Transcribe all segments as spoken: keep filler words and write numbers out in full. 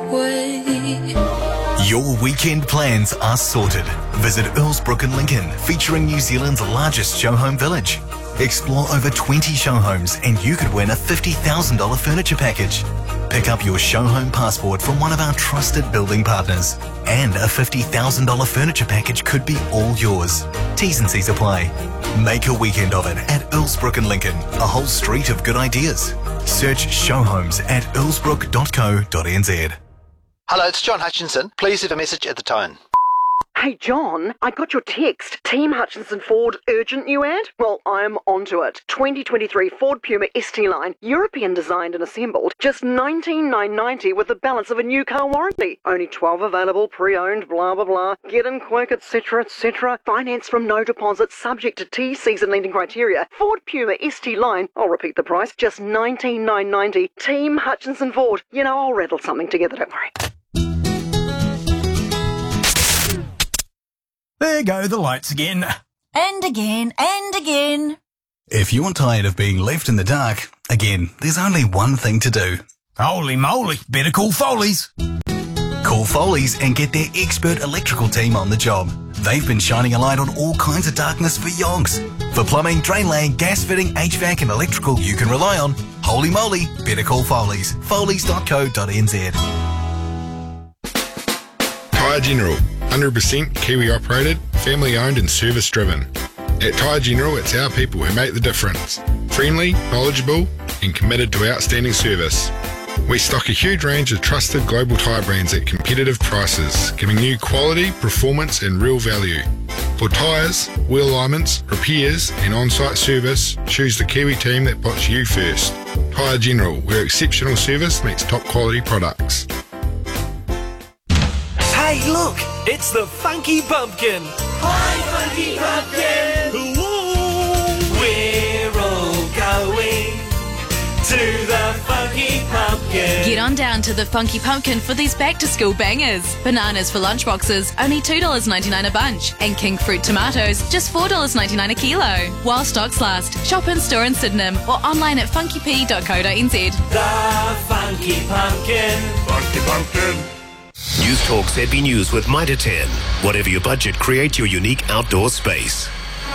way. Your weekend plans are sorted. Visit Earlsbrook and Lincoln, featuring New Zealand's largest show home village. Explore over twenty show homes and you could win a fifty thousand dollars furniture package. Pick up your show home passport from one of our trusted building partners. And a fifty thousand dollars furniture package could be all yours. T's and C's apply. Make a weekend of it at Earlsbrook and Lincoln, a whole street of good ideas. Search show homes at earlsbrook dot co dot n z. Hello, it's John Hutchinson. Please leave a message at the tone. Hey, John, I got your text. Team Hutchinson Ford, urgent new ad? Well, I'm onto it. twenty twenty-three Ford Puma S T line, European designed and assembled, just nineteen thousand nine hundred ninety with the balance of a new car warranty. Only twelve available, pre-owned, blah, blah, blah. Get in quick, et cetera, et cetera. Finance from no deposit, subject to T, C's and lending criteria. Ford Puma S T line, I'll repeat the price, just nineteen thousand nine hundred ninety. Team Hutchinson Ford. You know, I'll rattle something together, don't worry. There go the lights again. And again, and again. If you're tired of being left in the dark, again, there's only one thing to do. Holy moly, better call Foley's. Call Foley's and get their expert electrical team on the job. They've been shining a light on all kinds of darkness for yonks. For plumbing, drain laying, gas fitting, H V A C and electrical you can rely on. Holy moly, better call Foley's. Foleys dot co dot n z. Tyre General, one hundred percent Kiwi operated, family owned and service driven. At Tyre General, it's our people who make the difference. Friendly, knowledgeable and committed to outstanding service. We stock a huge range of trusted global tyre brands at competitive prices, giving you quality, performance and real value. For tyres, wheel alignments, repairs and on-site service, choose the Kiwi team that puts you first. Tyre General, where exceptional service meets top quality products. Hey, look! It's the Funky Pumpkin! Hi, Funky Pumpkin! Whoa. We're all going to the Funky Pumpkin. Get on down to the Funky Pumpkin for these back-to-school bangers. Bananas for lunchboxes, only two dollars ninety-nine a bunch. And king fruit tomatoes, just four dollars ninety-nine a kilo. While stocks last, shop in store in Sydenham or online at funky p dot co dot n z. The Funky Pumpkin. Funky Pumpkin. News Talk Z B News with Mitre ten. Whatever your budget, create your unique outdoor space.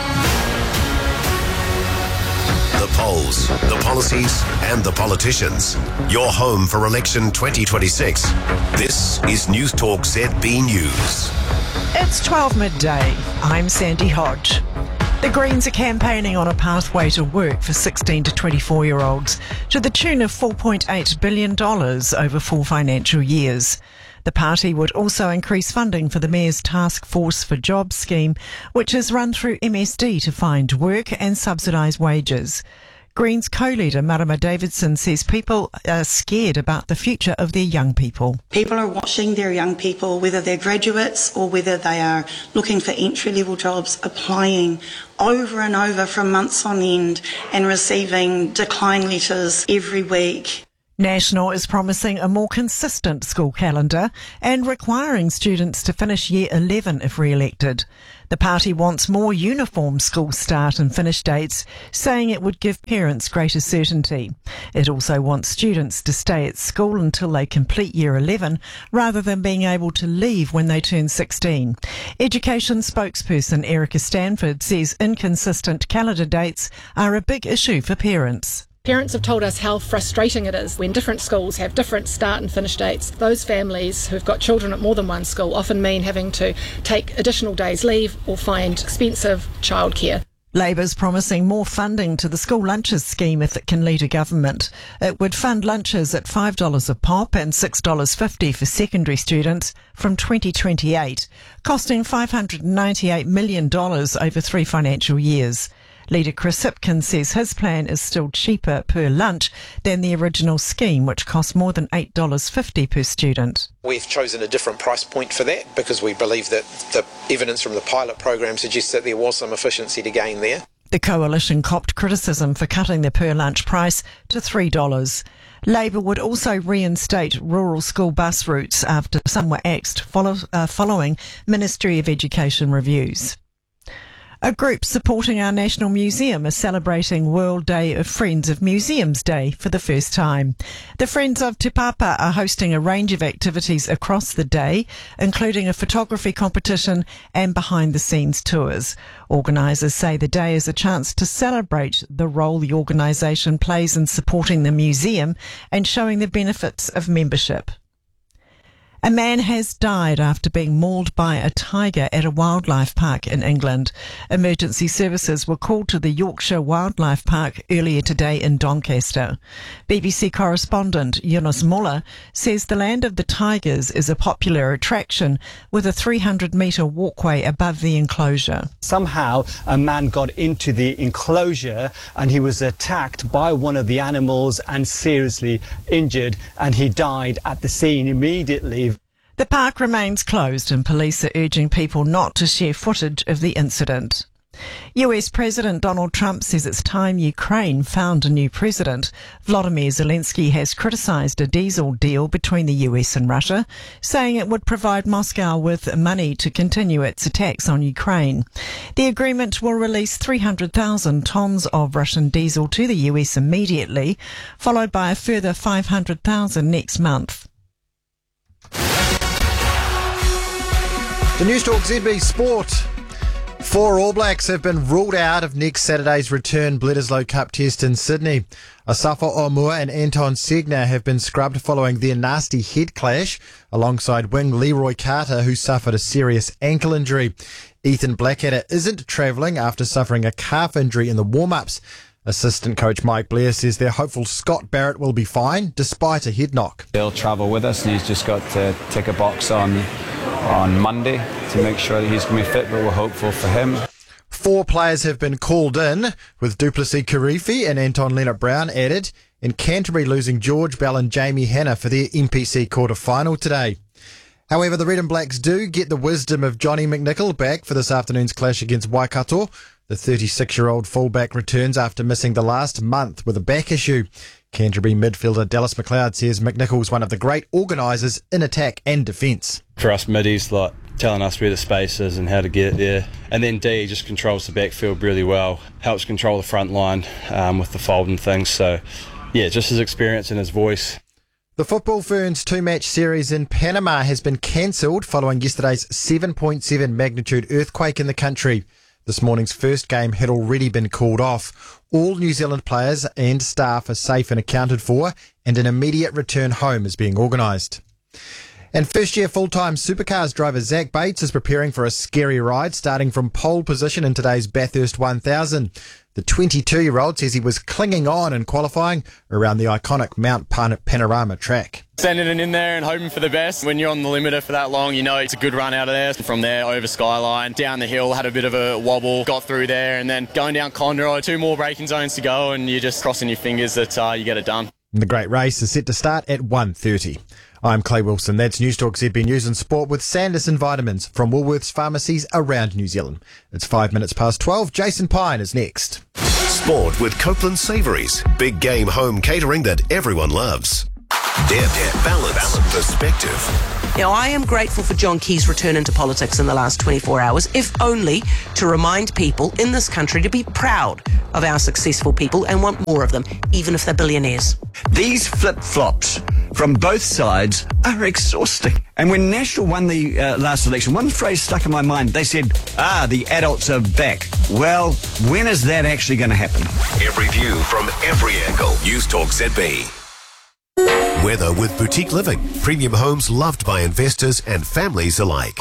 The polls, the policies and the politicians. Your home for election twenty twenty-six. This is News Talk Z B News. It's twelve midday. I'm Sandy Hodge. The Greens are campaigning on a pathway to work for sixteen to twenty-four-year-olds to the tune of four point eight billion dollars over four financial years. The party would also increase funding for the Mayor's Task Force for Jobs scheme, which is run through M S D to find work and subsidise wages. Greens co-leader Marama Davidson says people are scared about the future of their young people. People are watching their young people, whether they're graduates or whether they are looking for entry-level jobs, applying over and over for months on end and receiving decline letters every week. National is promising a more consistent school calendar and requiring students to finish year eleven if re-elected. The party wants more uniform school start and finish dates, saying it would give parents greater certainty. It also wants students to stay at school until they complete year eleven, rather than being able to leave when they turn sixteen. Education spokesperson Erica Stanford says inconsistent calendar dates are a big issue for parents. Parents have told us how frustrating it is when different schools have different start and finish dates. Those families who've got children at more than one school often mean having to take additional days' leave or find expensive childcare. Labour's promising more funding to the school lunches scheme if it can lead a government. It would fund lunches at five dollars a pop and six dollars fifty for secondary students from twenty twenty-eight, costing five hundred ninety-eight million dollars over three financial years. Leader Chris Hipkins says his plan is still cheaper per lunch than the original scheme, which cost more than eight dollars fifty per student. We've chosen a different price point for that because we believe that the evidence from the pilot program suggests that there was some efficiency to gain there. The coalition copped criticism for cutting the per lunch price to three dollars. Labour would also reinstate rural school bus routes after some were axed follow, uh, following Ministry of Education reviews. A group supporting our National Museum is celebrating World Day of Friends of Museums Day for the first time. The Friends of Te Papa are hosting a range of activities across the day, including a photography competition and behind-the-scenes tours. Organisers say the day is a chance to celebrate the role the organisation plays in supporting the museum and showing the benefits of membership. A man has died after being mauled by a tiger at a wildlife park in England. Emergency services were called to the Yorkshire Wildlife Park earlier today in Doncaster. B B C correspondent Yunus Muller says the Land of the Tigers is a popular attraction with a three hundred metre walkway above the enclosure. Somehow a man got into the enclosure and he was attacked by one of the animals and seriously injured, and he died at the scene immediately. The park remains closed and police are urging people not to share footage of the incident. U S President Donald Trump says it's time Ukraine found a new president. Volodymyr Zelensky has criticised a diesel deal between the U S and Russia, saying it would provide Moscow with money to continue its attacks on Ukraine. The agreement will release three hundred thousand tonnes of Russian diesel to the U S immediately, followed by a further five hundred thousand next month. The Newstalk Z B Sport. Four All Blacks have been ruled out of next Saturday's return Bledisloe Cup test in Sydney. Asafo Aumua and Anton Segner have been scrubbed following their nasty head clash, alongside wing Leroy Carter, who suffered a serious ankle injury. Ethan Blackadder isn't travelling after suffering a calf injury in the warm-ups. Assistant coach Mike Blair says they're hopeful Scott Barrett will be fine, despite a head knock. He'll travel with us and he's just got to tick a box on on Monday to make sure that he's going to be fit, but we're hopeful for him. Four players have been called in, with Duplessis Kirifi and Anton Leonard-Brown added, and Canterbury losing George Bell and Jamie Hanna for their N P C quarter-final today. However, the Red and Blacks do get the wisdom of Johnny McNichol back for this afternoon's clash against Waikato. The thirty-six-year-old fullback returns after missing the last month with a back issue. Canterbury midfielder Dallas McLeod says McNichol's one of the great organisers in attack and defence. For us middies, like telling us where the space is and how to get it there. And then D just controls the backfield really well, helps control the front line um, with the folding things. So, yeah, just his experience and his voice. The Football Ferns two-match series in Panama has been cancelled following yesterday's seven point seven magnitude earthquake in the country. This morning's first game had already been called off. All New Zealand players and staff are safe and accounted for, and an immediate return home is being organised. And first-year full-time Supercars driver Zach Bates is preparing for a scary ride, starting from pole position in today's Bathurst one thousand. The twenty-two-year-old says he was clinging on in qualifying around the iconic Mount Pan- Panorama track. Standing in there and hoping for the best. When you're on the limiter for that long, you know it's a good run out of there. From there, over Skyline, down the hill, had a bit of a wobble, got through there, and then going down Conroy, two more braking zones to go, and you're just crossing your fingers that uh, you get it done. And the great race is set to start at one thirty. I'm Clay Wilson. That's Newstalk Z B News and Sport with Sanderson Vitamins from Woolworths pharmacies around New Zealand. It's five minutes past twelve. Jason Pine is next. Sport with Copeland Savouries. Big game home catering that everyone loves. Depth, balance, balance, perspective. Now, I am grateful for John Key's return into politics in the last twenty-four hours, if only to remind people in this country to be proud of our successful people and want more of them, even if they're billionaires. These flip-flops from both sides are exhausting. And when National won the uh, last election, one phrase stuck in my mind. They said, ah, the adults are back. Well, when is that actually going to happen? Every view from every angle. Newstalk Z B. Weather with Boutique Living. Premium homes loved by investors and families alike.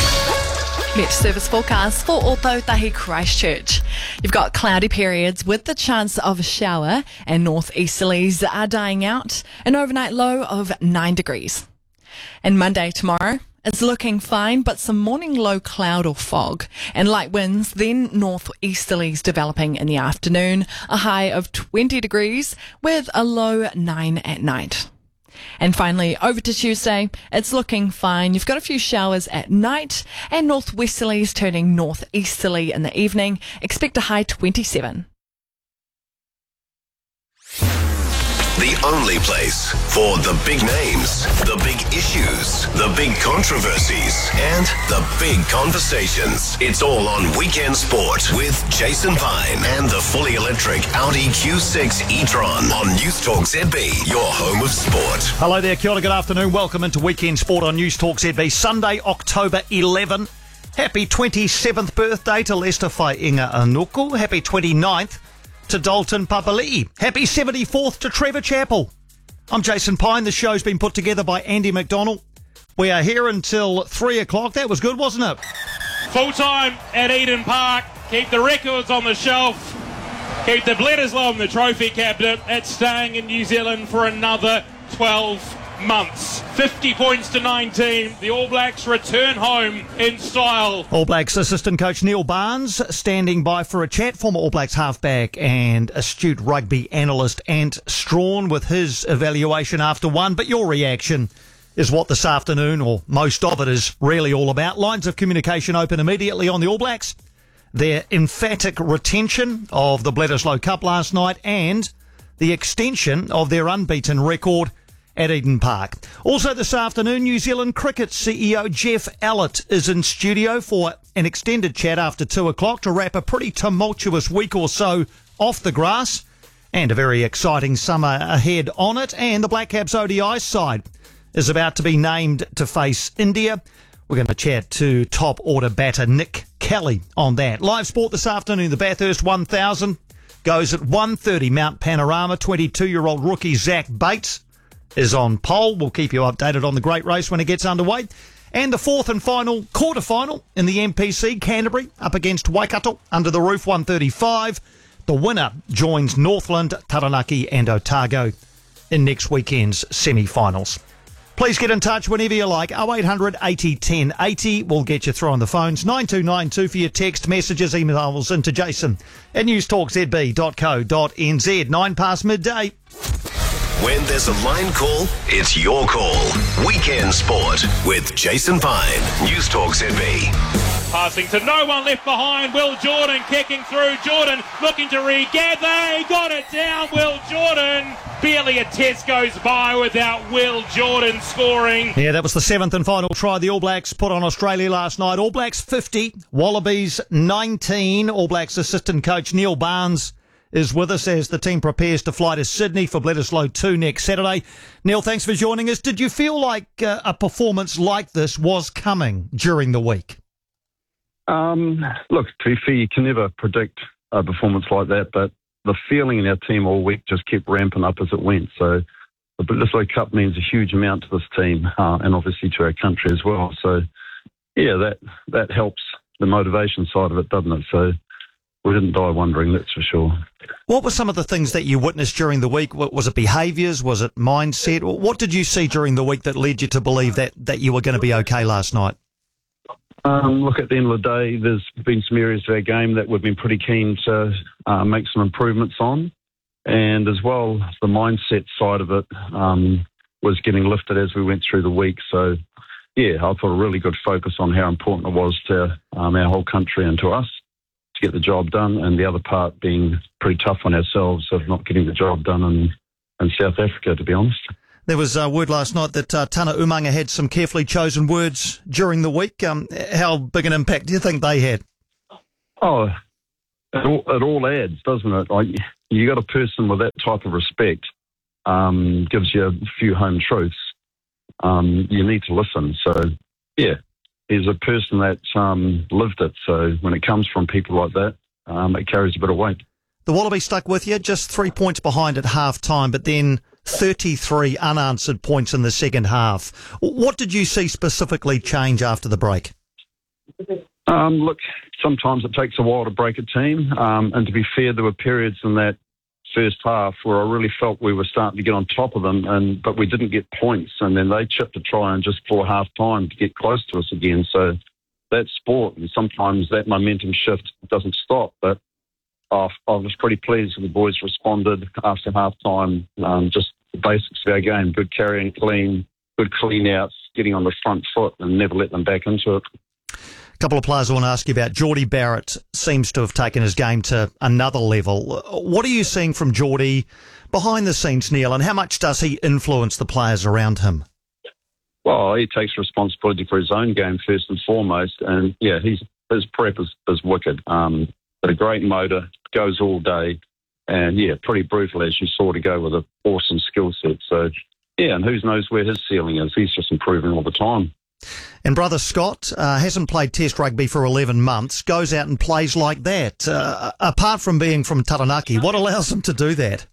Met service forecast for Ōtautahi Christchurch. You've got cloudy periods with the chance of a shower, and northeasterlies are dying out. An overnight low of nine degrees. And Monday tomorrow is looking fine, but some morning low cloud or fog and light winds, then northeasterlies developing in the afternoon. A high of twenty degrees with a low nine at night. And finally, over to Tuesday, it's looking fine. You've got a few showers at night and northwesterlies turning northeasterly in the evening. Expect a high twenty-seven. The only place for the big names, the big issues, the The big controversies and the big conversations. It's all on Weekend Sport with Jason Pine and the fully electric Audi Q six e-tron on News Talk Z B, your home of sport. Hello there, kia ora, good afternoon. Welcome into Weekend Sport on News Talk Z B. Sunday, October eleventh. Happy twenty-seventh birthday to Lester Whainga Anuku. Happy twenty-ninth to Dalton Papali'i. Happy seventy-fourth to Trevor Chappell. I'm Jason Pine. The show's been put together by Andy McDonald. We are here until three o'clock. That was good, wasn't it? Full time at Eden Park. Keep the records on the shelf. Keep the Bledisloe on the trophy cabinet. It's staying in New Zealand for another twelve months. fifty points to nineteen. The All Blacks return home in style. All Blacks assistant coach Neil Barnes standing by for a chat. Former All Blacks halfback and astute rugby analyst Ant Strawn with his evaluation after one. But your reaction is what this afternoon, or most of it, is really all about. Lines of communication open immediately on the All Blacks, their emphatic retention of the Bledisloe Cup last night, and the extension of their unbeaten record at Eden Park. Also this afternoon, New Zealand Cricket C E O Jeff Allett is in studio for an extended chat after two o'clock to wrap a pretty tumultuous week or so off the grass, and a very exciting summer ahead on it. And the Black Caps O D I side is about to be named to face India. We're going to chat to top order batter Nick Kelly on that. Live sport this afternoon, the Bathurst one thousand goes at one thirty. Mount Panorama. twenty-two-year-old rookie Zach Bates is on pole. We'll keep you updated on the great race when it gets underway. And the fourth and final quarter-final in the M P C, Canterbury up against Waikato under the roof, one thirty-five. The winner joins Northland, Taranaki and Otago in next weekend's semi-finals. Please get in touch whenever you like. oh eight hundred eighty ten eighty. We'll get you through on the phones. nine two nine two for your text, messages, emails into Jason at newstalk z b dot co dot n z. Nine past midday. When there's a line call, it's your call. Weekend Sport with Jason Pine. News Talk Z B. Passing to no one left behind. Will Jordan kicking through. Jordan looking to regather. He got it down. Will Jordan. Barely a test goes by without Will Jordan scoring. Yeah, that was the seventh and final try the All Blacks put on Australia last night. All Blacks fifty, Wallabies nineteen. All Blacks assistant coach Neil Barnes is with us as the team prepares to fly to Sydney for Bledisloe two next Saturday. Neil, thanks for joining us. Did you feel like uh, a performance like this was coming during the week? Um, look, to be fair, you can never predict a performance like that, but the feeling in our team all week just kept ramping up as it went. So the Bledisloe Cup means a huge amount to this team uh, and obviously to our country as well. So, yeah, that, that helps the motivation side of it, doesn't it? So we didn't die wondering, that's for sure. What were some of the things that you witnessed during the week? Was it behaviours? Was it mindset? What did you see during the week that led you to believe that, that you were going to be okay last night? Um, look, at the end of the day, there's been some areas of our game that we've been pretty keen to uh, make some improvements on. And as well, the mindset side of it um, was getting lifted as we went through the week. So, yeah, I put a really good focus on how important it was to um, our whole country and to us to get the job done, and the other part being pretty tough on ourselves of not getting the job done in, in South Africa, to be honest. There was uh, word last night that uh, Tana Umaga had some carefully chosen words during the week. Um, how big an impact do you think they had? Oh, it all, it all adds, doesn't it? Like, you got a person with that type of respect, um, gives you a few home truths. Um, you need to listen. So, yeah, he's a person that's um, lived it. So when it comes from people like that, um, it carries a bit of weight. The Wallabies stuck with you, just three points behind at half time, but then thirty-three unanswered points in the second half. What did you see specifically change after the break? Um, look, sometimes it takes a while to break a team. Um, and to be fair, there were periods in that first half where I really felt we were starting to get on top of them, and but we didn't get points. And then they chipped a try in just before half time to get close to us again. So that's sport, and sometimes that momentum shift doesn't stop. But I, I was pretty pleased with the boys responded after half time. Um, just the basics of our game, good carrying clean, good clean outs, getting on the front foot and never let them back into it. A couple of players I want to ask you about. Geordie Barrett seems to have taken his game to another level. What are you seeing from Geordie behind the scenes, Neil, and how much does he influence the players around him? Well, he takes responsibility for his own game first and foremost, and yeah, he's, his prep is, is wicked. Um, but a great motor, goes all day, and yeah, pretty brutal as you saw to go with an awesome skill set. So yeah, and who knows where his ceiling is? He's just improving all the time. And brother Scott uh, hasn't played Test rugby for eleven months, goes out and plays like that. Uh, apart from being from Taranaki, what allows him to do that?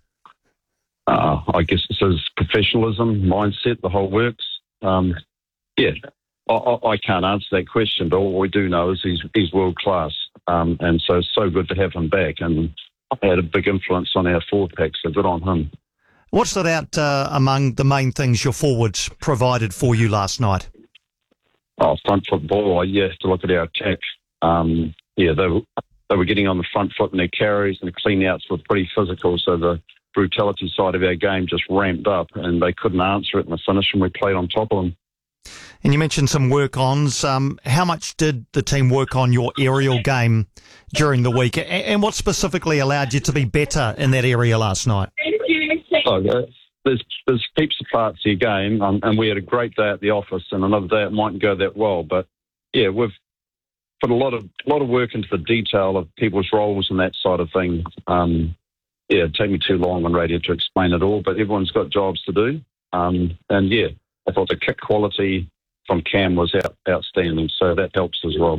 Uh, I guess it's his professionalism, mindset, the whole works. Um, yeah, I, I, I can't answer that question, but all we do know is he's, he's world class. Um, and so it's so good to have him back, and had a big influence on our forward pack, so good on him. What stood out uh, among the main things your forwards provided for you last night? Oh, front foot ball, you have to look at our attack. Um, yeah, they were, they were getting on the front foot in their carries, and the clean outs were pretty physical, so the brutality side of our game just ramped up, and they couldn't answer it in the finish, and we played on top of them. And you mentioned some work-ons. Um, how much did the team work on your aerial game during the week, and, and what specifically allowed you to be better in that area last night? Oh, yeah. There's there's heaps of parts of your game, um, and we had a great day at the office, and another day it mightn't go that well. But yeah, we've put a lot of a lot of work into the detail of people's roles and that side of things. Um, yeah, it'd take me too long on radio to explain it all, but everyone's got jobs to do. Um, and yeah, I thought the kick quality from Cam was out, outstanding, so that helps as well.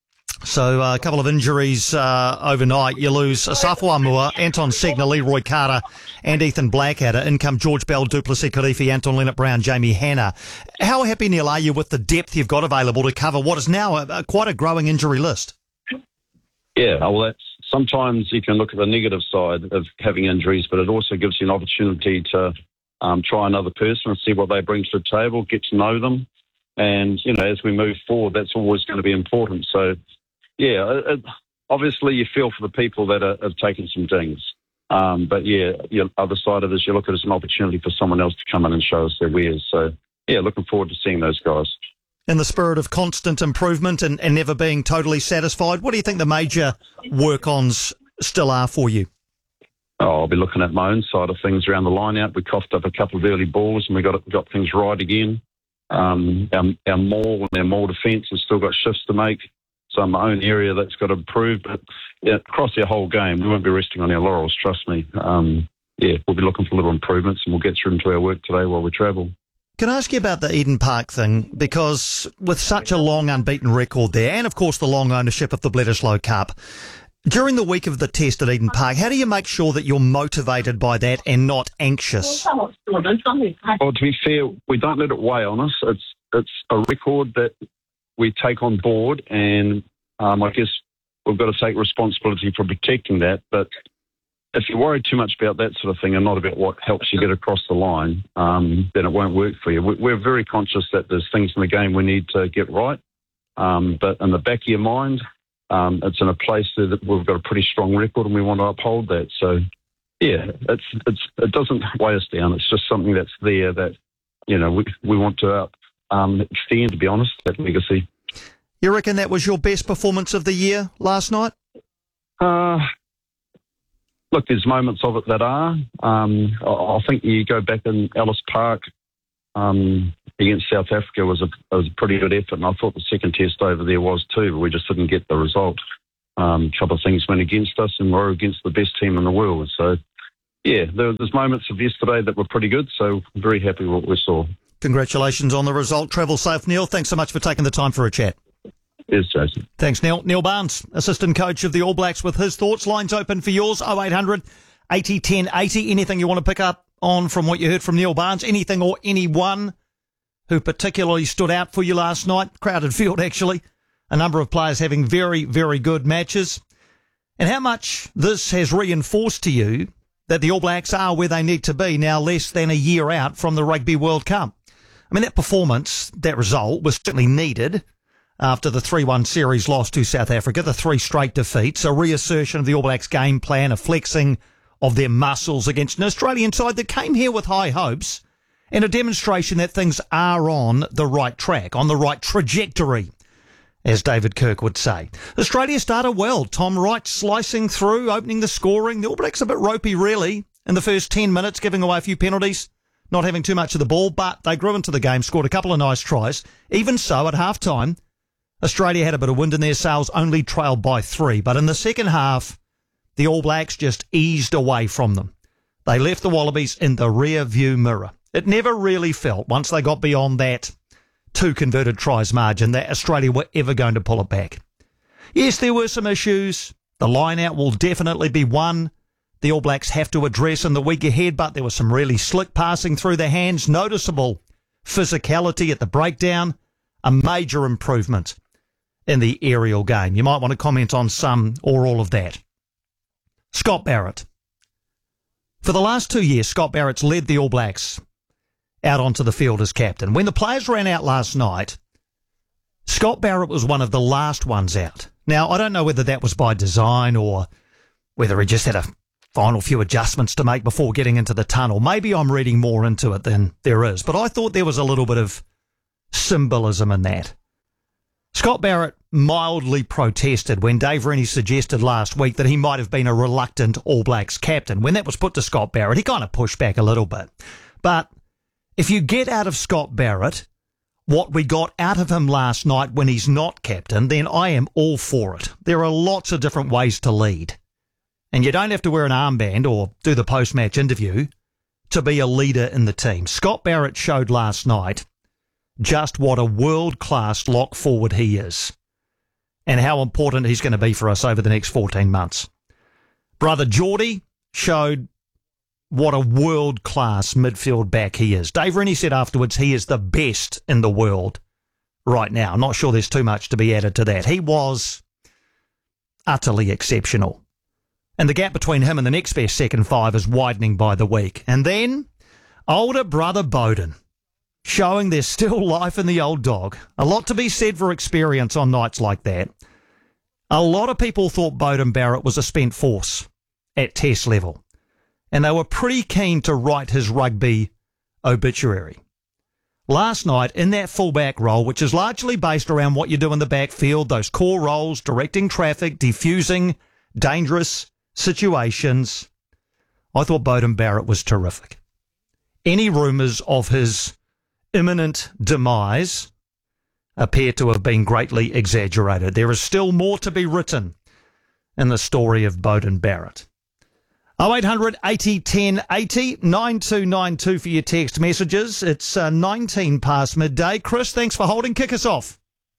So uh, a couple of injuries uh, overnight. You lose Asafo Amua, Anton Segner, Leroy Carter and Ethan Blackadder. In come George Bell, Duplessis Karifi, Anton Leonard-Brown, Jamie Hanna. How happy, Neil, are you with the depth you've got available to cover what is now a, a, quite a growing injury list? Yeah, well, that's, sometimes you can look at the negative side of having injuries, but it also gives you an opportunity to um, try another person and see what they bring to the table, get to know them. And, you know, as we move forward, that's always going to be important. So, yeah, it, obviously you feel for the people that are, have taken some dings. Um, but, yeah, the other side of it is you look at it as an opportunity for someone else to come in and show us their wares. So, yeah, looking forward to seeing those guys. In the spirit of constant improvement and, and never being totally satisfied, what do you think the major work-ons still are for you? Oh, I'll be looking at my own side of things around the line-out. We coughed up a couple of early balls and we got got things right again. Um, our, our maul and our maul defence has still got shifts to make. So my own area that's got to improve. But yeah, across our whole game, we won't be resting on our laurels, trust me. Um, yeah, we'll be looking for little improvements and we'll get through into our work today while we travel. Can I ask you about the Eden Park thing? Because with such a long unbeaten record there, and of course the long ownership of the Bledisloe Cup, during the week of the test at Eden Park, how do you make sure that you're motivated by that and not anxious? Well, to be fair, we don't let it weigh on us. It's it's a record that we take on board, and um, I guess we've got to take responsibility for protecting that. But if you worry too much about that sort of thing and not about what helps you get across the line, um, then it won't work for you. We're very conscious that there's things in the game we need to get right. Um, but in the back of your mind, um, it's in a place that we've got a pretty strong record and we want to uphold that. So, yeah, it's it's it doesn't weigh us down. It's just something that's there that, you know, we, we want to up, um, extend, to be honest, that legacy. You reckon that was your best performance of the year last night? Uh... Look, there's moments of it that are. Um, I, I think you go back in Ellis Park um, against South Africa was a, was a pretty good effort, and I thought the second test over there was too, but we just didn't get the result. Um, a couple of things went against us, and we're against the best team in the world. So, yeah, there, there's moments of yesterday that were pretty good, so I'm very happy with what we saw. Congratulations on the result. Travel safe, Neil. Thanks so much for taking the time for a chat. Yes, Jason. Thanks, Neil. Neil Barnes, assistant coach of the All Blacks, with his thoughts. Lines open for yours, oh eight hundred eighty ten eighty. Anything you want to pick up on from what you heard from Neil Barnes? Anything or anyone who particularly stood out for you last night? Crowded field, actually. A number of players having very, very good matches. And how much this has reinforced to you that the All Blacks are where they need to be now, less than a year out from the Rugby World Cup. I mean, that performance, that result, was certainly needed after the three one series loss to South Africa, the three straight defeats, a reassertion of the All Blacks game plan, a flexing of their muscles against an Australian side that came here with high hopes, and a demonstration that things are on the right track, on the right trajectory, as David Kirk would say. Australia started well. Tom Wright slicing through, opening the scoring. The All Blacks a bit ropey, really, in the first ten minutes, giving away a few penalties. not having too much of the ball, but they grew into the game, scored a couple of nice tries. Even so, at half-time, Australia had a bit of wind in their sails, only trailed by three. But in the second half, the All Blacks just eased away from them. They left the Wallabies in the rear view mirror. It never really felt, once they got beyond that two converted tries margin, that Australia were ever going to pull it back. Yes, there were some issues. The line-out will definitely be one the All Blacks have to address in the week ahead, but there was some really slick passing through their hands, noticeable physicality at the breakdown, a major improvement in the aerial game. You might want to comment on some or all of that. Scott Barrett. For the last two years, Scott Barrett's led the All Blacks out onto the field as captain. When the players ran out last night, Scott Barrett was one of the last ones out. Now, I don't know whether that was by design or whether he just had a final few adjustments to make before getting into the tunnel. Maybe I'm reading more into it than there is, but I thought there was a little bit of symbolism in that. Scott Barrett mildly protested when Dave Rennie suggested last week that he might have been a reluctant All Blacks captain. When that was put to Scott Barrett, he kind of pushed back a little bit. But if you get out of Scott Barrett what we got out of him last night when he's not captain, then I am all for it. There are lots of different ways to lead. And you don't have to wear an armband or do the post-match interview to be a leader in the team. Scott Barrett showed last night just what a world-class lock forward he is and how important he's going to be for us over the next fourteen months. Brother Geordie showed what a world-class midfield back he is. Dave Rennie said afterwards he is the best in the world right now. I'm not sure there's too much to be added to that. He was utterly exceptional. And the gap between him and the next best second five is widening by the week. And then older brother Beauden, showing there's still life in the old dog. A lot to be said for experience on nights like that. A lot of people thought Beauden Barrett was a spent force at test level, and they were pretty keen to write his rugby obituary. Last night, in that fullback role, which is largely based around what you do in the backfield, those core roles, directing traffic, defusing dangerous situations, I thought Beauden Barrett was terrific. Any rumours of his imminent demise appear to have been greatly exaggerated. There is still more to be written in the story of Beauden Barrett. oh eight hundred eighty ten eighty, nine two nine two for your text messages. It's uh, nineteen past midday. Chris, thanks for holding. Kick us off.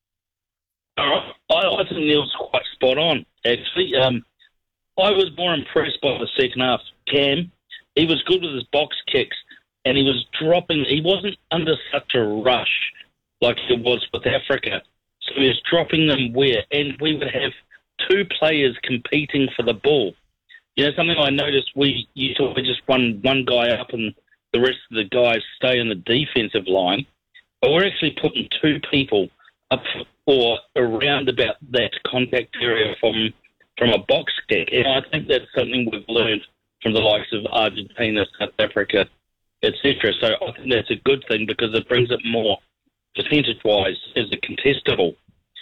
All right. I, I think Neil's quite spot on, actually. Um, I was more impressed by the second half. Cam, he was good with his box kicks, and he was dropping. He wasn't under such a rush like he was with Africa. So he was dropping them where, and we would have two players competing for the ball. You know, something I noticed, we you thought we just run one guy up and the rest of the guys stay in the defensive line, but we're actually putting two people up or around about that contact area from from a box kick. And I think that's something we've learned from the likes of Argentina, South Africa, et cetera. So I think that's a good thing because it brings it more percentage-wise as a contestable.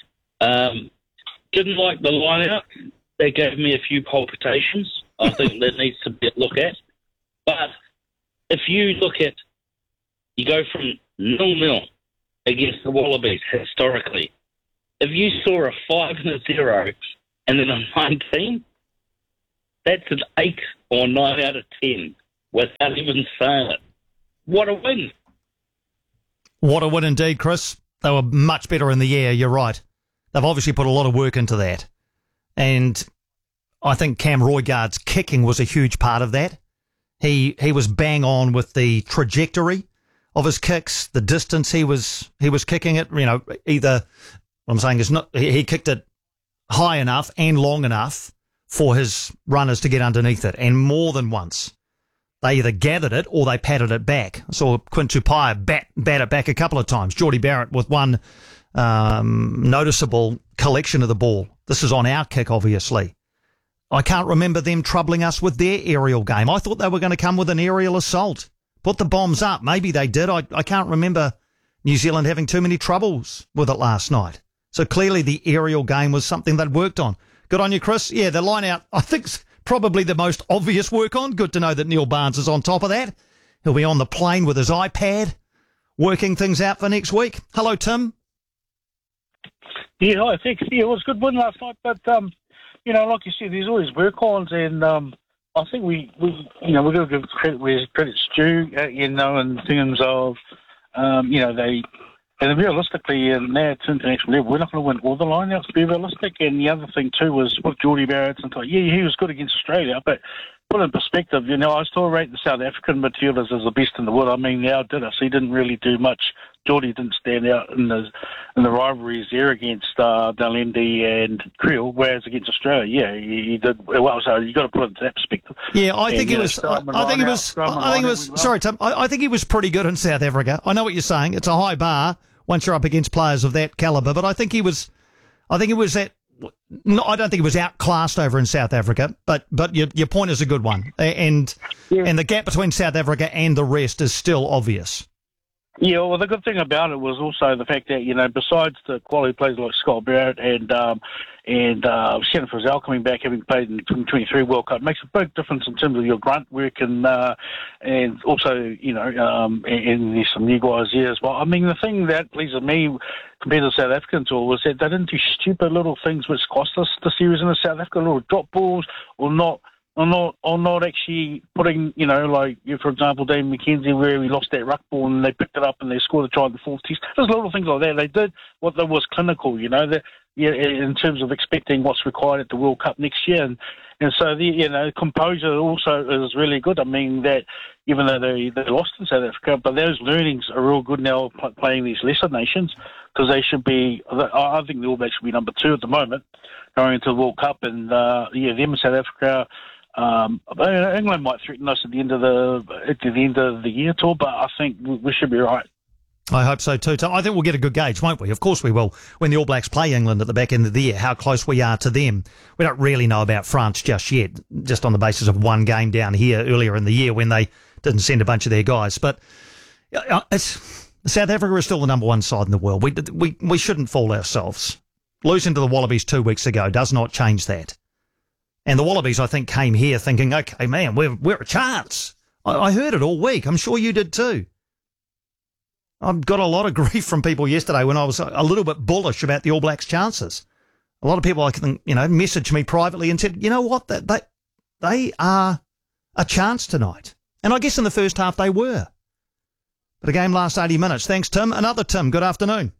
Um, didn't like the line-out. They gave me a few palpitations. I think that needs to be looked at. But if you look at, you go from nil-nil against the Wallabies historically. If you saw a five and a zero and then a nineteen, that's an eight or nine out of ten without even saying it. What a win. What a win indeed, Chris. They were much better in the air, you're right. They've obviously put a lot of work into that. And I think Cam Roygaard's kicking was a huge part of that. He he was bang on with the trajectory of his kicks, the distance he was he was kicking it. You know, either what I'm saying is not he, he kicked it high enough and long enough for his runners to get underneath it, and more than once. They either gathered it or they patted it back. I saw Quinn Tupaia bat, bat it back a couple of times. Geordie Barrett with one um, noticeable collection of the ball. This is on our kick, obviously. I can't remember them troubling us with their aerial game. I thought they were going to come with an aerial assault. Put the bombs up. Maybe they did. I, I can't remember New Zealand having too many troubles with it last night. So clearly the aerial game was something they'd worked on. Good on you, Chris. Yeah, the line out, I think, probably the most obvious work on. Good to know that Neil Barnes is on top of that. He'll be on the plane with his iPad, working things out for next week. Hello, Tim. Yeah, hi, thanks. Yeah, it was a good win last night, but, um, you know, like you said, there's always work-ons, and um, I think we, we you know, we've got to give credit where credit's due, uh, you know, in terms of, um, you know, they, and realistically, in now it's international level, we're not going to win all the line-outs, to be realistic. And the other thing, too, was with Geordie Barrett, and thought, yeah, he was good against Australia, but put in perspective, you know, I still rate the South African midfielders as the best in the world. I mean, now did us. He didn't really do much. Geordie didn't stand out in the in the rivalries there against uh, Dalendi and Creel, whereas against Australia, yeah, he, he did well. So you got to put it into that perspective. Yeah, I and, think it know, was. I, I think it was. I think it was. Sorry, Tim. I, I think he was pretty good in South Africa. I know what you're saying. It's a high bar once you're up against players of that calibre, but I think he was. I think it was that. No, I don't think it was outclassed over in South Africa, but but your your point is a good one, and yeah. and the gap between South Africa and the rest is still obvious. Yeah, well, the good thing about it was also the fact that, you know, besides the quality players like Scott Barrett and um, and uh, Shannon Frizzell coming back, having played in the twenty twenty-three World Cup, makes a big difference in terms of your grunt work and uh, and also, you know, um, and, and there's some new guys there as well. I mean, the thing that pleases me compared to the South African tour was that they didn't do stupid little things which cost us the series in the South Africa, little drop balls or not. Or not, or not actually putting, you know, like, for example, Dave McKenzie, where he lost that ruck ball and they picked it up and they scored a try in the fourth test. There's little things like that. They did what they was clinical, you know, that, yeah, in terms of expecting what's required at the World Cup next year. And, and so, the, you know, composure also is really good. I mean, that even though they, they lost in South Africa, but those learnings are real good now playing these lesser nations, because they should be, I think the All Blacks should be number two at the moment going into the World Cup. And, uh, yeah, them in South Africa. Um, England might threaten us at the end of the at the end of the year tour, but I think we should be right. I hope so too. I think we'll get a good gauge, won't we? Of course we will. When the All Blacks play England at the back end of the year, how close we are to them. We don't really know about France just yet, just on the basis of one game down here earlier in the year when they didn't send a bunch of their guys. But it's, South Africa is still the number one side in the world. We we we shouldn't fool ourselves. Losing to the Wallabies two weeks ago does not change that. And the Wallabies, I think, came here thinking, okay, man, we're, we're a chance. I, I heard it all week. I'm sure you did too. I've got a lot of grief from people yesterday when I was a little bit bullish about the All Blacks' chances. A lot of people, I think, you know, messaged me privately and said, you know what, they, they, they are a chance tonight. And I guess in the first half they were. But the game lasts eighty minutes. Thanks, Tim. Another Tim, good afternoon.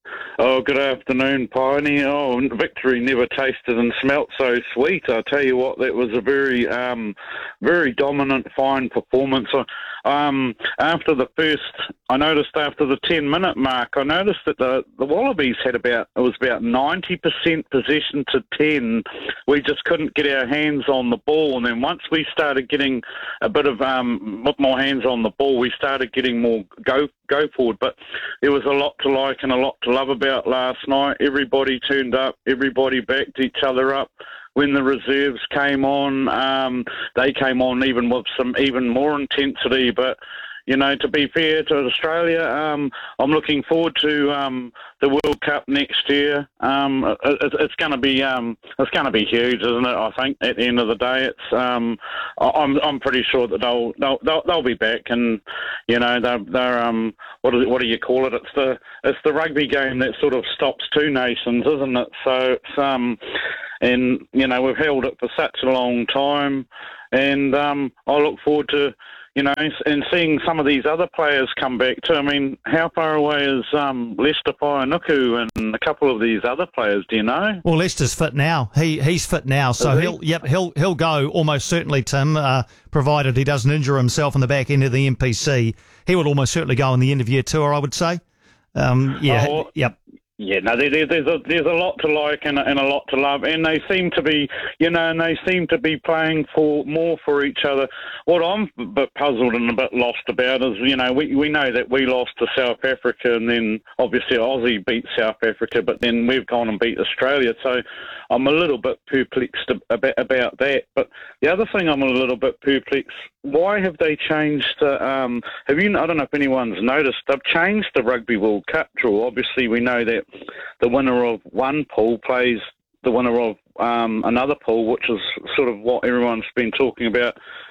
Oh, good afternoon, Piney. Oh, victory never tasted and smelt so sweet. I tell you what, that was a very, um, very dominant, fine performance. Um, after the first, I noticed after the ten-minute mark, I noticed that the, the Wallabies had about, it was about ninety percent possession to ten. We just couldn't get our hands on the ball. And then once we started getting a bit of, um, more hands on the ball, we started getting more go, go forward. But there was a lot to like and a lot to love about last night. Everybody turned up, everybody backed each other up. When the reserves came on, um, they came on even with some even more intensity. But, you know, to be fair to Australia, um, I'm looking forward to um, the World Cup next year. Um, it, it's going to be um, it's going to be huge, isn't it? I think at the end of the day, it's um, I'm I'm pretty sure that they'll they'll they'll, they'll be back, and you know they're they're um what do what do you call it? It's the it's the rugby game that sort of stops two nations, isn't it? So it's um. And, you know, we've held it for such a long time. And um, I look forward to, you know, and seeing some of these other players come back too. I mean, how far away is um, Lester Painuku and a couple of these other players, do you know? Well, Lester's fit now. He He's fit now. So Is he'll he? yep he'll he'll go almost certainly, Tim, uh, provided he doesn't injure himself in the back end of the N P C. He will almost certainly go on the end of year tour, I would say. Um, yeah, Oh, well, yep. Yeah, no, there, there's a there's a lot to like and, and a lot to love, and they seem to be, you know, and they seem to be playing for more for each other. What I'm a bit puzzled and a bit lost about is, you know, we we know that we lost to South Africa, and then obviously Aussie beat South Africa, but then we've gone and beat Australia. So I'm a little bit perplexed about about that. But the other thing I'm a little bit perplexed. Why have they changed? Uh, um, have you? I don't know if anyone's noticed. They've changed the Rugby World Cup draw. Obviously, we know that the winner of one pool plays the winner of um, another pool, which is sort of what everyone's been talking about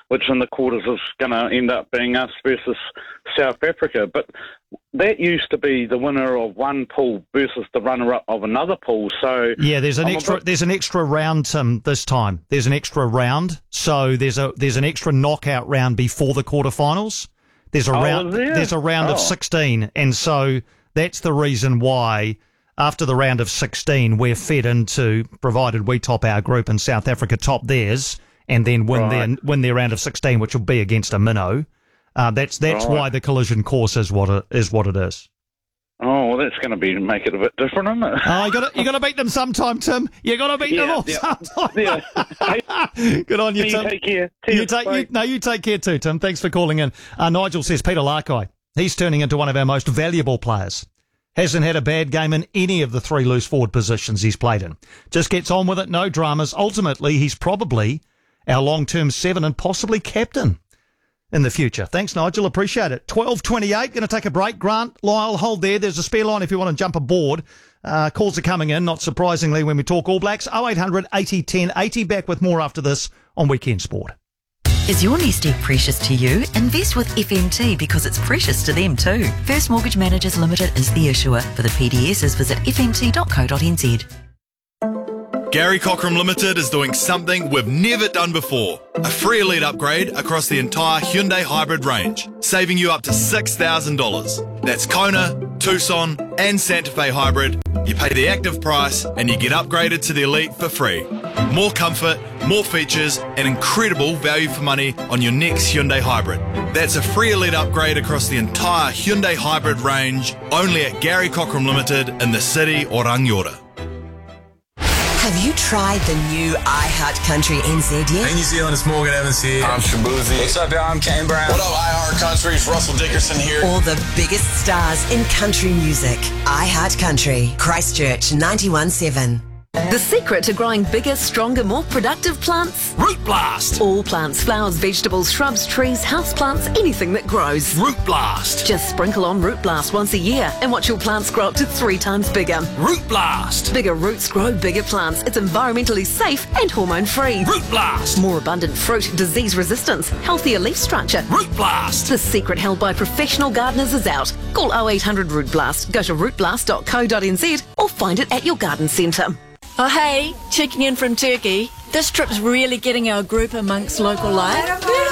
which in the quarters is going to end up being us versus South Africa. But that used to be the winner of one pool versus the runner-up of another pool. So yeah, there's an I'm extra bit... there's an extra round um, this time. There's an extra round, so there's a there's an extra knockout round before the quarterfinals. There's a oh, round there? there's a round oh. of sixteen, and so that's the reason why after the round of sixteen we're fed into, provided we top our group and South Africa top theirs, and then win right. their win their round of sixteen, which will be against a minnow. Uh, that's that's right. why the collision course is what it is. What it is. Oh, well, that's going to be make it a bit different, isn't it? Oh, you got to you got to beat them sometime, Tim. You got to beat yeah, them all yeah, sometime. Yeah. Good on you, you Tim. Take care. You take you, no, you take care too, Tim. Thanks for calling in. Uh, Nigel says Peter Larkai. He's turning into one of our most valuable players. Hasn't had a bad game in any of the three loose forward positions he's played in. Just gets on with it, no dramas. Ultimately, he's probably our long-term seven and possibly captain in the future. Thanks, Nigel. Appreciate it. twelve twenty-eight. Going to take a break. Grant, Lyle, hold there. There's a spare line if you want to jump aboard. Uh, calls are coming in, not surprisingly, when we talk All Blacks. oh eight hundred eighty ten eighty. Back with more after this on Weekend Sport. Is your nest egg precious to you? Invest with F M T because it's precious to them too. First Mortgage Managers Limited is the issuer. For the P D Ss, visit f m t dot co dot n z. Gary Cockram Limited is doing something we've never done before. A free Elite upgrade across the entire Hyundai Hybrid range, saving you up to six thousand dollars. That's Kona, Tucson and Santa Fe Hybrid. You pay the active price and you get upgraded to the Elite for free. More comfort, more features and incredible value for money on your next Hyundai Hybrid. That's a free Elite upgrade across the entire Hyundai Hybrid range, only at Gary Cockram Limited in the city or Rangiora. Have you tried the new iHeart Country N Z yet? Hey New Zealand, it's Morgan Evans here. I'm Shabuzi. What's up, y'all? I'm Kane Brown. What up, iHeart Country? It's Russell Dickerson here. All the biggest stars in country music. iHeart Country, Christchurch ninety-one point seven. The secret to growing bigger, stronger, more productive plants? Root Blast! All plants, flowers, vegetables, shrubs, trees, houseplants, anything that grows. Root Blast! Just sprinkle on Root Blast once a year and watch your plants grow up to three times bigger. Root Blast! Bigger roots grow bigger plants. It's environmentally safe and hormone-free. Root Blast! More abundant fruit, disease resistance, healthier leaf structure. Root Blast! The secret held by professional gardeners is out. Call oh eight hundred root blast, go to root blast dot co dot n z or find it at your garden centre. Oh hey, checking in from Turkey. This trip's really getting our group amongst local life.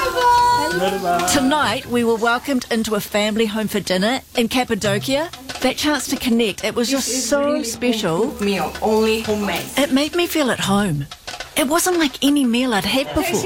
Tonight we were welcomed into a family home for dinner in Cappadocia. That chance to connect, it was just so really special. Meal, only homemade. It made me feel at home. It wasn't like any meal I'd had before.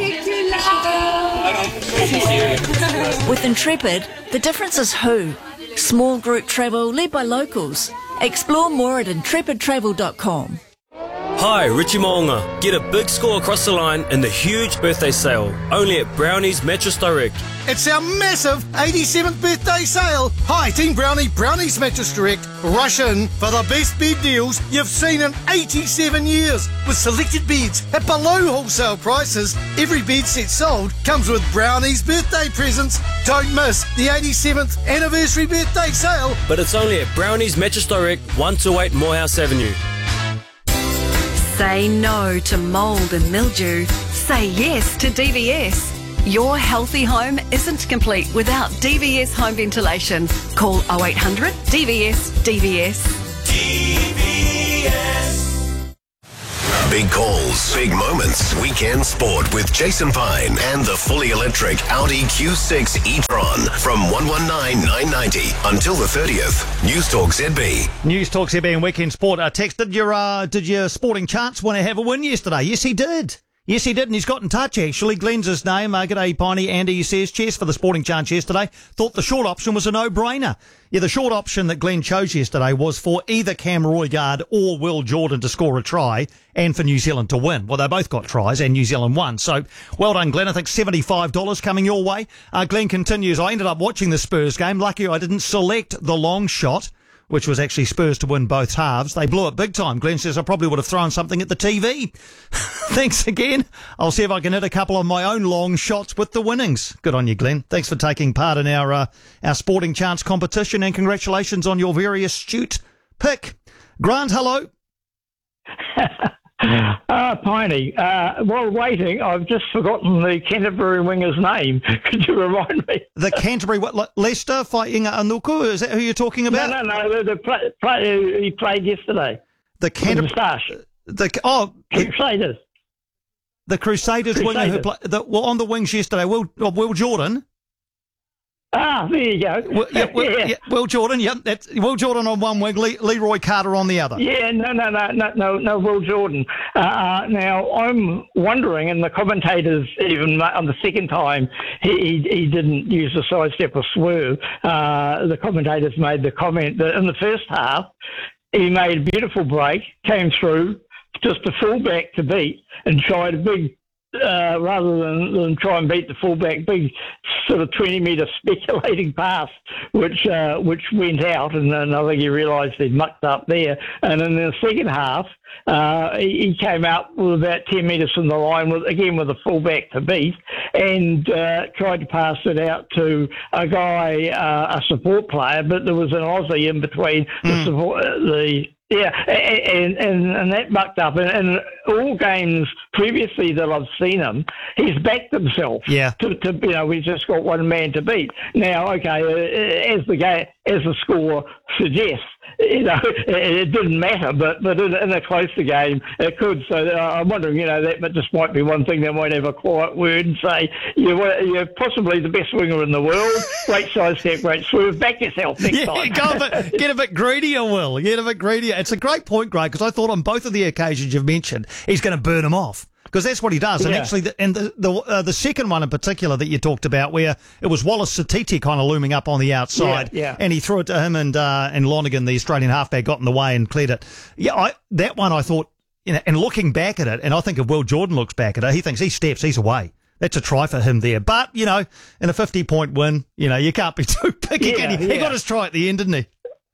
With Intrepid, the difference is who. Small group travel led by locals. Explore more at intrepid travel dot com. Hi, Richie Moonga. Get a big score across the line in the huge birthday sale, only at Brownie's Mattress Direct. It's our massive eighty-seventh birthday sale. Hi, Team Brownie, Brownie's Mattress Direct. Rush in for the best bed deals you've seen in eighty-seven years. With selected beds at below wholesale prices, every bed set sold comes with Brownie's birthday presents. Don't miss the eighty-seventh anniversary birthday sale. But it's only at Brownie's Mattress Direct, one two eight Morehouse Avenue. Say no to mould and mildew. Say yes to D V S. Your healthy home isn't complete without D V S home ventilation. Call oh eight hundred D V S D V S. D V S. Big calls, big moments. Weekend Sport with Jason Pine and the fully electric Audi Q six e-tron from one one nine nine ninety until the thirtieth. News Talk Z B. News Talk Z B and Weekend Sport. Uh, text, did your, uh, did your sporting chance want to have a win yesterday? Yes, he did. Yes, he did, and he's got in touch, actually. Glenn's his name. Uh, g'day, Piney. Andy, he says, cheers for the sporting chance yesterday. Thought the short option was a no-brainer. Yeah, the short option that Glenn chose yesterday was for either Cam Roigard or Will Jordan to score a try and for New Zealand to win. Well, they both got tries and New Zealand won. So, well done, Glenn. I think seventy-five dollars coming your way. Uh, Glenn continues, I ended up watching the Spurs game. Lucky I didn't select the long shot, which was actually Spurs to win both halves. They blew it big time. Glenn says I probably would have thrown something at the T V. Thanks again. I'll see if I can hit a couple of my own long shots with the winnings. Good on you, Glenn. Thanks for taking part in our uh, our sporting chance competition, and congratulations on your very astute pick. Grant, hello. Uh, Piney, uh, while waiting, I've just forgotten the Canterbury winger's name. Could you remind me? The Canterbury, what, Le- Leicester fighting Anuku? Is that who you're talking about? No, no, no. The, the play, play, he played yesterday. The Canterbury. The, oh, the Crusaders. The Crusaders, Crusaders. winger who played the, well, on the wings yesterday, Will, oh, Will Jordan. Ah, there you go. Will, yeah, Will, yeah. yeah, Will Jordan, yeah. That's Will Jordan on one wing, Le- Leroy Carter on the other. Yeah, no, no, no, no, no, no, Will Jordan. Uh, now, I'm wondering, and the commentators, even on the second time, he, he, he didn't use the sidestep or swerve. Uh, the commentators made the comment that in the first half, he made a beautiful break, came through, just a fullback to beat, and tried a big, uh, rather than, than try and beat the fullback, big sort of twenty metre speculating pass, which uh, which went out, and then I think he realised he'd mucked up there. And in the second half, uh, he, he came out with about ten metres from the line, with, again with a fullback to beat, and uh, tried to pass it out to a guy, uh, a support player, but there was an Aussie in between mm. the support, uh, the Yeah, and, and and that mucked up. And, and all games previously that I've seen him, he's backed himself. Yeah. To, to you know, we've just got one man to beat. Now, okay, uh, as the game, as the score suggests, you know, it, it didn't matter, but but in, in a closer game, it could. So uh, I'm wondering, you know, that just might be one thing. They might have a quiet word and say, you're, you're possibly the best winger in the world. Great side step, great swerve. Back yourself next yeah, time. Go a bit, get a bit greedier, Will. Get a bit greedier. It's a great point, Greg, because I thought on both of the occasions you've mentioned, he's going to burn him off. Because that's what he does. And Yeah. actually, the, and the the, uh, the second one in particular that you talked about, where it was Wallace Satiti kind of looming up on the outside, Yeah, yeah. and he threw it to him, and uh, and Lonergan, the Australian halfback, got in the way and cleared it. Yeah, I, that one I thought, you know, and looking back at it, and I think if Will Jordan looks back at it, he thinks he steps, he's away. That's a try for him there. But, you know, in a fifty-point win, you know, you can't be too picky, Yeah, can you? He yeah. got his try at the end, didn't he?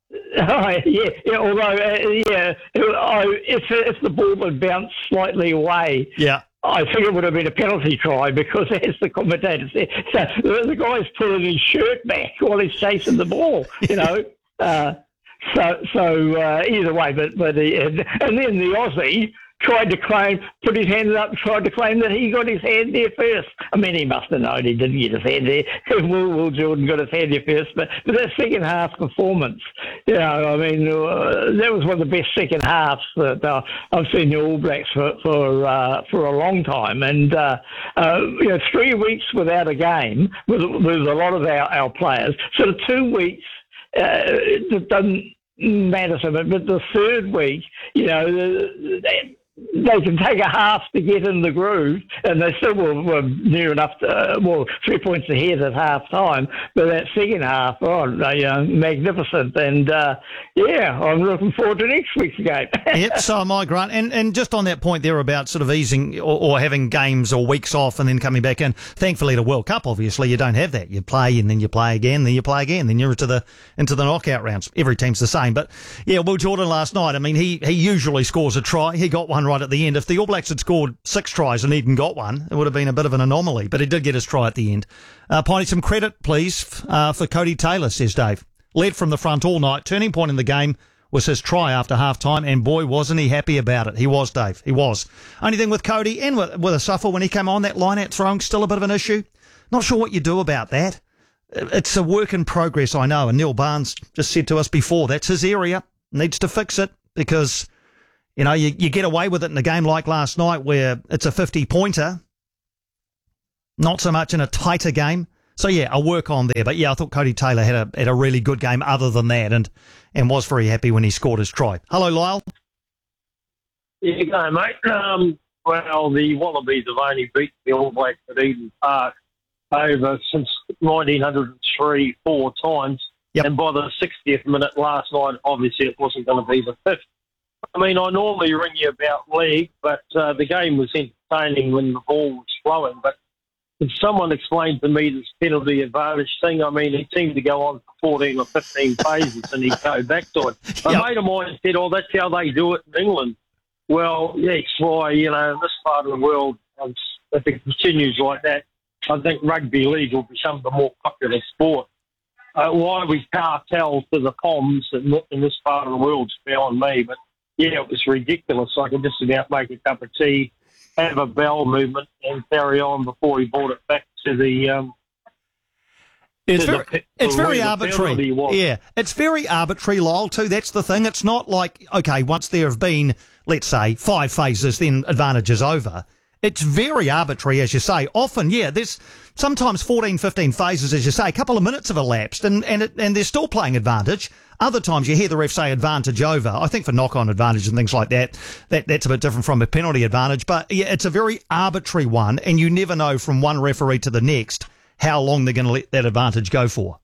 Oh, yeah, yeah, although, uh, yeah, it, I, if, if the ball had bounced slightly away, Yeah. I think it would have been a penalty try because, as the commentator said, so the, the guy's pulling his shirt back while he's chasing the ball, you know. uh, so so uh, either way, but, but he, and, and then the Aussie tried to claim, put his hand up, tried to claim that he got his hand there first. I mean, he must have known he didn't get his hand there. Will, Will Jordan got his hand there first. But, but that second half performance, you know, I mean, uh, that was one of the best second halves that uh, I've seen the All Blacks for for, uh, for a long time. And, uh, uh, you know, three weeks without a game with, with a lot of our, our players. So the two weeks, uh, it doesn't matter so much. But the third week, you know, they, they can take a half to get in the groove, and they still were, were near enough to, uh, well, three points ahead at half time. But that second half, oh, they, uh, magnificent. And, uh, yeah, I'm looking forward to next week's game. Yep, so am I, Grant. And and just on that point there about sort of easing or, or having games or weeks off and then coming back in, thankfully the World Cup, obviously, you don't have that. You play and then you play again, then you play again, then you're into the into the knockout rounds. Every team's the same. But, yeah, Will Jordan last night, I mean, he, he usually scores a try. He got one right at the end. If the All Blacks had scored six tries and he'd got one, it would have been a bit of an anomaly. But he did get his try at the end. Uh, Piney, some credit, please, uh, for Cody Taylor, says Dave. Led from the front all night. Turning point in the game was his try after half-time, and boy, wasn't he happy about it. He was, Dave. He was. Only thing with Cody and with, with a suffer when he came on, that line-out throwing, still a bit of an issue. Not sure what you do about that. It's a work in progress, I know, and Neil Barnes just said to us before, that's his area. Needs to fix it because, you know, you, you get away with it in a game like last night where it's a fifty-pointer, not so much in a tighter game. So, yeah, I'll work on there. But, yeah, I thought Cody Taylor had a had a really good game other than that and, and was very happy when he scored his try. Hello, Lyle. Yeah, go, mate. Um, well, the Wallabies have only beaten the All Blacks at Eden Park over since nineteen oh three four times. Yep. And by the sixtieth minute last night, obviously it wasn't going to be the fifth. I mean, I normally ring you about league, but uh, the game was entertaining when the ball was flowing. But if someone explained to me this penalty advantage thing, I mean, he seemed to go on for fourteen or fifteen phases and he'd go back to it. A Yep. mate of mine said, oh, that's how they do it in England. Well, yes, why, you know, in this part of the world, um, if it continues like that, I think rugby league will become the more popular sport. Uh, why we cartel to the Poms in, in this part of the world is beyond me, but yeah, it was ridiculous. I could just about make a cup of tea, have a bowel movement, and carry on before he brought it back to the. Um, It's to very, the, it's to very where the arbitrary. penalty was. Yeah, it's very arbitrary, Lyle, too. That's the thing. It's not like, okay, once there have been, let's say, five phases, then advantage is over. It's very arbitrary, as you say. Often, yeah, there's sometimes fourteen, fifteen phases, as you say, a couple of minutes have elapsed, and, and, it, and they're still playing advantage. Other times you hear the ref say advantage over. I think for knock-on advantage and things like that, that that's a bit different from a penalty advantage. But, yeah, it's a very arbitrary one, and you never know from one referee to the next how long they're going to let that advantage go for.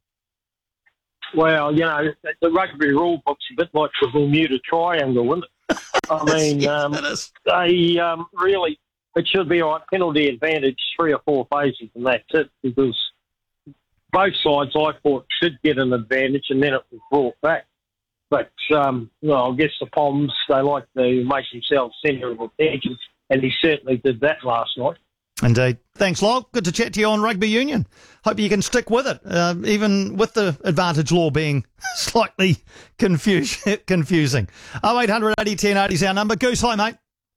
Well, you know, the rugby rule book's a bit like the Bermuda Triangle, isn't it? I mean, yes, um, it is. they um, really, it should be on penalty advantage, three or four phases, and that's it, because both sides, I thought, should get an advantage, and then it was brought back. But, um, well, I guess the Poms, they like to make themselves centre of attention, and he certainly did that last night. Indeed. Thanks, Lyle. Good to chat to you on Rugby Union. Hope you can stick with it, uh, even with the advantage law being slightly confuse, confusing. oh eight hundred eighty ten eighty is our number. Goose, hi, mate.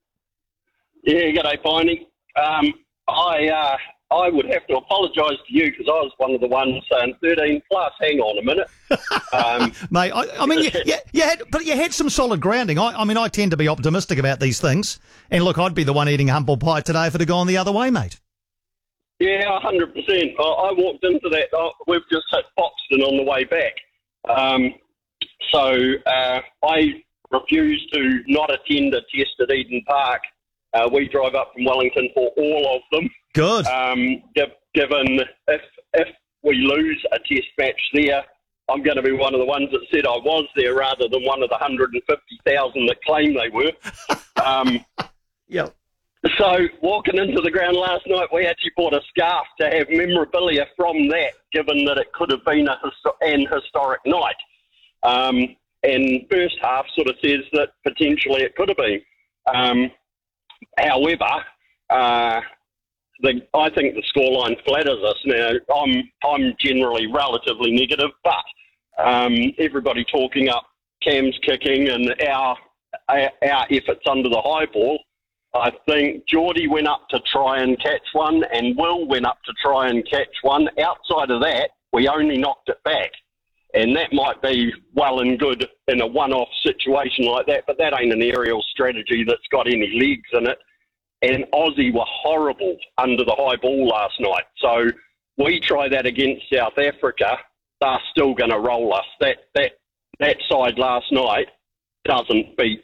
Yeah, g'day, Piney. Um, I uh, I would have to apologise to you because I was one of the ones saying thirteen plus. Hang on a minute. Um, Mate, I, I mean, you, you, you had, but you had some solid grounding. I, I mean, I tend to be optimistic about these things. And look, I'd be the one eating humble pie today if it had gone the other way, mate. Yeah, one hundred percent. I, I walked into that. Uh, we've just hit Foxton on the way back. Um, so uh, I refused to not attend a test at Eden Park. Uh, we drive up from Wellington for all of them. Good. Um, give, given if if we lose a test match there, I'm going to be one of the ones that said I was there rather than one of the one hundred fifty thousand that claim they were. Um, yep. So walking into the ground last night, we actually bought a scarf to have memorabilia from that, given that it could have been a histo- an historic night. Um, and first half sort of says that potentially it could have been. Um, however, uh, the, I think the scoreline flatters us. Now, I'm I'm generally relatively negative, but um, everybody talking up Cam's kicking and our, our our efforts under the high ball. I think Geordie went up to try and catch one, and Will went up to try and catch one. Outside of that, we only knocked it back. And that might be well and good in a one-off situation like that, but that ain't an aerial strategy that's got any legs in it. And Aussie were horrible under the high ball last night. So we try that against South Africa, they're still going to roll us. That, that, that side last night doesn't beat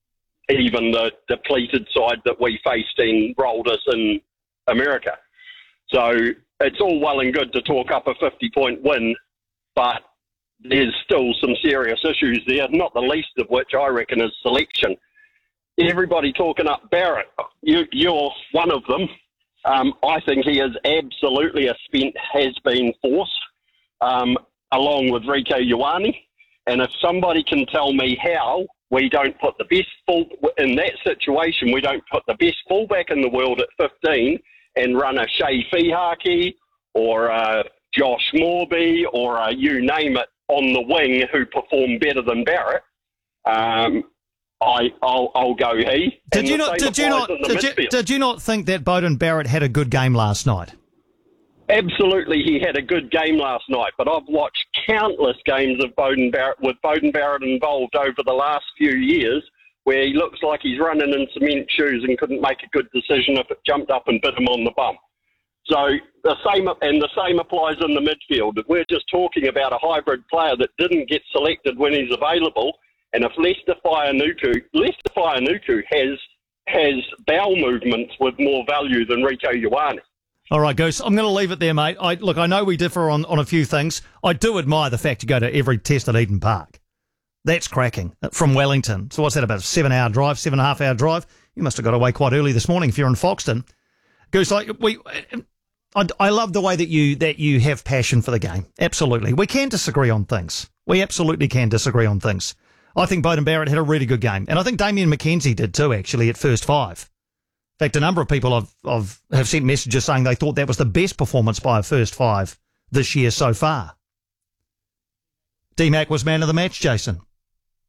even the depleted side that we faced and rolled us in America. So it's all well and good to talk up a fifty-point win, but there's still some serious issues there, not the least of which I reckon is selection. Everybody talking up Barrett, you, you're one of them. Um, I think he is absolutely a spent has-been force, um, along with Rieko Ioane. And if somebody can tell me how we don't put the best full in that situation, we don't put the best fullback in the world at fifteen and run a Shea Fihaki or a Josh Morby or a you name it on the wing who perform better than Barrett, um, I, I'll, I'll go he. Did And you the not? same Did you applies not? in the Did you, midfield. did you not think that Beauden Barrett had a good game last night? Absolutely, he had a good game last night, but I've watched countless games of Beauden Barrett with Beauden Barrett involved over the last few years where he looks like he's running in cement shoes and couldn't make a good decision if it jumped up and bit him on the bum. So the same, and the same applies in the midfield. We're just talking about a hybrid player that didn't get selected when he's available, and if Lester Fainga'anuku, Lester Fainga'anuku has has bowel movements with more value than Rieko Ioane. All right, Goose, I'm going to leave it there, mate. I, look, I know we differ on, on a few things. I do admire the fact you go to every test at Eden Park. That's cracking. From Wellington. So what's that, about a seven-hour drive, seven-and-a-half-hour drive? You must have got away quite early this morning if you're in Foxton. Goose, like, we... I, I love the way that you that you have passion for the game. Absolutely. We can disagree on things. We absolutely can disagree on things. I think Beauden Barrett had a really good game. And I think Damien McKenzie did too, actually, at first five. In fact, a number of people have, have, have sent messages saying they thought that was the best performance by a first five this year so far. D-Mac was man of the match, Jason.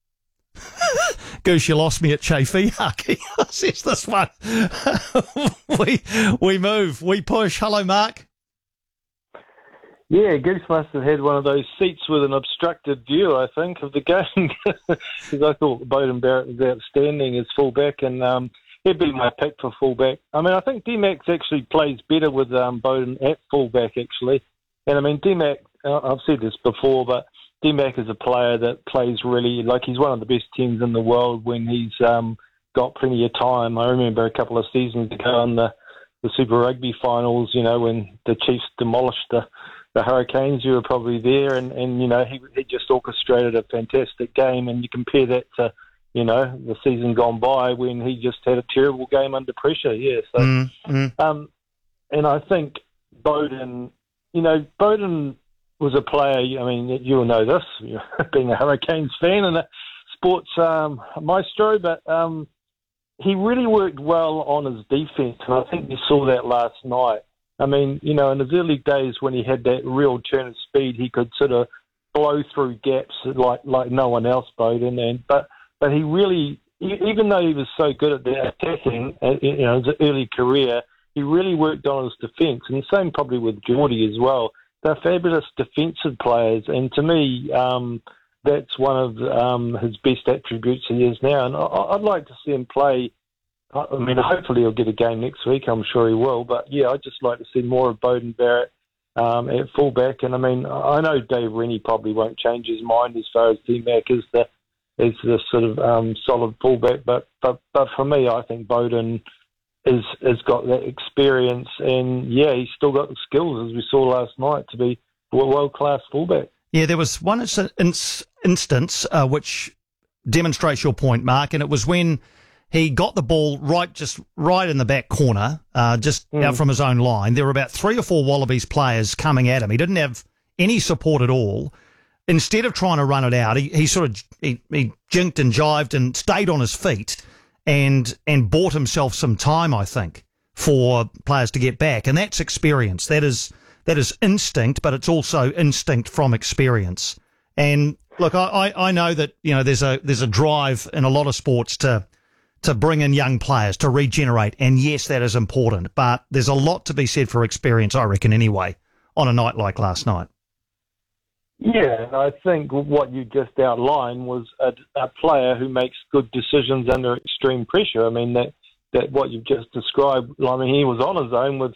Goose, you lost me at Chafiaki. Says this one. we we move, we push. Hello, Mark. Yeah, Goose must have had one of those seats with an obstructed view, I think, of the game. Because I thought Beauden Barrett was outstanding as fullback, and um, he'd be my pick for fullback. I mean, I think D-Max actually plays better with um, Beauden at fullback, actually. And I mean, D-Mac, I've said this before, but D-Mac is a player that plays really, like he's one of the best teams in the world when he's um, got plenty of time. I remember a couple of seasons ago in the, the Super Rugby finals, you know, when the Chiefs demolished the The Hurricanes, you were probably there, and, and you know, he, he just orchestrated a fantastic game, and you compare that to, you know, the season gone by when he just had a terrible game under pressure, yeah. So, mm, mm. Um, and I think Beauden, you know, Beauden was a player, I mean, you'll know this, you know, being a Hurricanes fan and a sports um, maestro, but um, he really worked well on his defence, and I think you saw that last night. I mean, you know, in his early days when he had that real turn of speed, he could sort of blow through gaps like like no one else, Beauden. And but but he really, even though he was so good at the attacking, you know, his early career, he really worked on his defence. And the same probably with Geordie as well. They're fabulous defensive players, and to me, um, that's one of um, his best attributes he is now. And I, I'd like to see him play. I mean, hopefully he'll get a game next week. I'm sure he will. But, yeah, I'd just like to see more of Beauden Barrett um, at fullback. And, I mean, I know Dave Rennie probably won't change his mind as far as D-Mac is the, is the sort of um, solid fullback. But, but but for me, I think Beauden is, has got that experience. And, yeah, he's still got the skills, as we saw last night, to be a world-class fullback. Yeah, there was one instance uh, which demonstrates your point, Mark, and it was when he got the ball right, just right in the back corner, uh, just mm. out from his own line. There were about three or four Wallabies players coming at him. He didn't have any support at all. Instead of trying to run it out, he, he sort of he, he jinked and jived and stayed on his feet and and bought himself some time, I think, for players to get back. And that's experience. That is that is instinct, but it's also instinct from experience. And look, I, I know that you know there's a there's a drive in a lot of sports to. to bring in young players, to regenerate. And yes, that is important, but there's a lot to be said for experience, I reckon, anyway, on a night like last night. Yeah, and I think what you just outlined was a, a player who makes good decisions under extreme pressure. I mean, that, that what you've just described, I mean, he was on his own with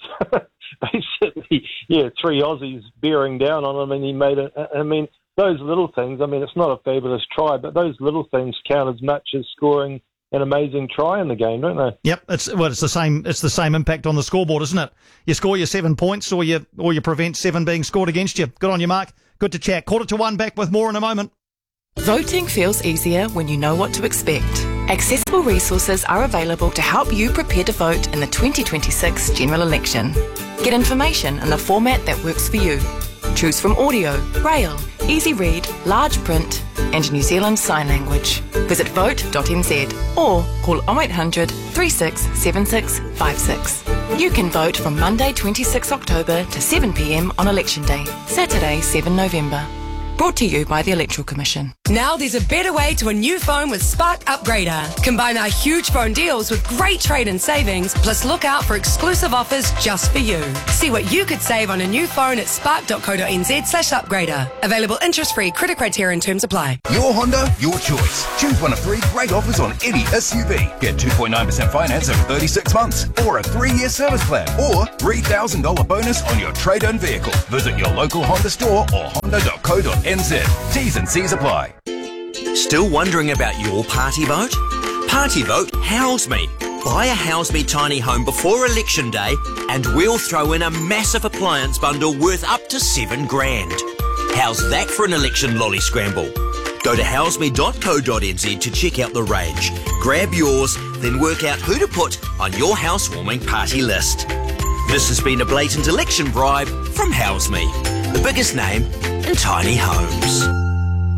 basically, yeah, three Aussies bearing down on him, and he made it. I mean, those little things, I mean, it's not a fabulous try, but those little things count as much as scoring an amazing try in the game, don't they? Yep, it's well, it's the same. It's the same impact on the scoreboard, isn't it? You score your seven points, or you or you prevent seven being scored against you. Good on you, Mark. Good to chat. Quarter to one. Back with more in a moment. Voting feels easier when you know what to expect. Accessible resources are available to help you prepare to vote in the twenty twenty-six general election. Get information in the format that works for you. Choose from audio, braille, easy read, large print, and New Zealand Sign Language. Visit vote dot n z or call oh eight hundred, three six seven six five six. You can vote from Monday twenty-sixth October to seven p m on Election Day, Saturday seventh November. Brought to you by the Electoral Commission. Now there's a better way to a new phone with Spark Upgrader. Combine our huge phone deals with great trade-in savings, plus look out for exclusive offers just for you. See what you could save on a new phone at spark dot co dot n z slash upgrader. Available interest-free, credit criteria and terms apply. Your Honda, your choice. Choose one of three great offers on any S U V. Get two point nine percent finance over thirty-six months, or a three-year service plan, or three thousand dollars bonus on your trade-in vehicle. Visit your local Honda store or honda dot co dot n z. T's and C's apply. Still wondering about your party vote? Party Vote House Me. Buy a House Me tiny home before Election Day and we'll throw in a massive appliance bundle worth up to seven grand. How's that for an election lolly scramble? Go to house me dot co dot n z to check out the range. Grab yours, then work out who to put on your housewarming party list. This has been a blatant election bribe from House Me, the biggest name in tiny homes.